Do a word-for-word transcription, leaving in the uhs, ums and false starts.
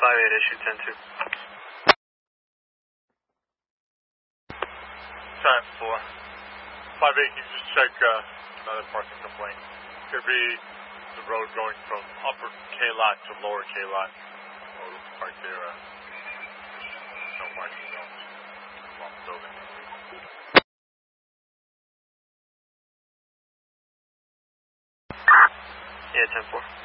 five eight, issue ten two. Time four. five eight, can you just check uh, another parking complaint? Could be the road going from upper K-lot to lower K-lot. Or right there, uh, no parking zones along the building. Yeah, ten four.